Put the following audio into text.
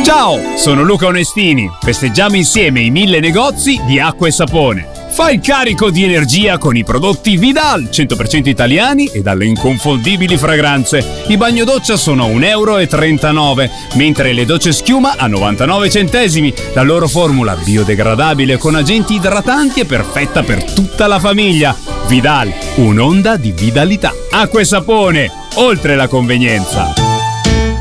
Ciao, sono Luca Onestini. Festeggiamo insieme i 1000 negozi di acqua e sapone. Fai il carico di energia con i prodotti Vidal, 100% italiani e dalle inconfondibili fragranze. I bagnodoccia sono a 1,39 €, mentre le docce schiuma a 99 centesimi. La loro formula biodegradabile con agenti idratanti è perfetta per tutta la famiglia. Vidal, un'onda di vitalità. Acqua e sapone, oltre la convenienza.